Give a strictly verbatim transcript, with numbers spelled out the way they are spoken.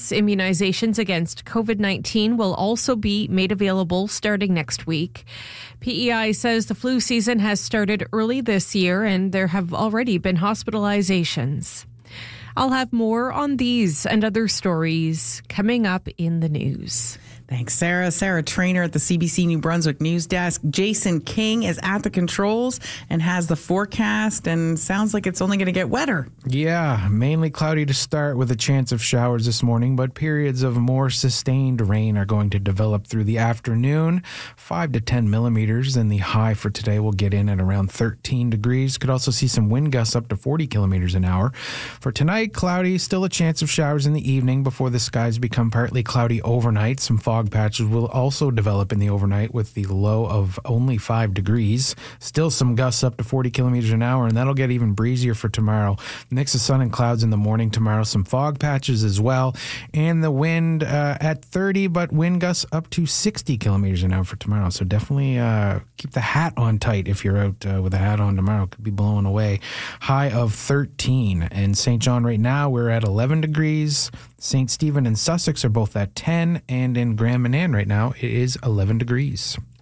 Plus, immunizations against COVID nineteen will also be made available starting next week. P E I says the flu season has started early this year and there have already been hospitalizations. I'll have more on these and other stories coming up in the news. Thanks, Sarah. Sarah Trainer at the C B C New Brunswick News Desk. Jason King is at the controls and has the forecast, and sounds like it's only going to get wetter. Yeah, mainly cloudy to start with a chance of showers this morning, but periods of more sustained rain are going to develop through the afternoon. five to ten millimeters, and the high for today will get in at around thirteen degrees. Could also see some wind gusts up to forty kilometers an hour. For tonight, cloudy, still a chance of showers in the evening before the skies become partly cloudy overnight. Some fog Fog patches will also develop in the overnight with the low of only five degrees. Still some gusts up to forty kilometers an hour, and that'll get even breezier for tomorrow. Mix of sun and clouds in the morning tomorrow. Some fog patches as well. And the wind uh, at thirty, but wind gusts up to sixty kilometers an hour for tomorrow. So definitely uh, keep the hat on tight if you're out uh, with a hat on tomorrow. Could be blowing away. High of thirteen. And Saint John right now, we're at eleven degrees. Saint Stephen and Sussex are both at ten, and in Grand Manan right now, it is eleven degrees.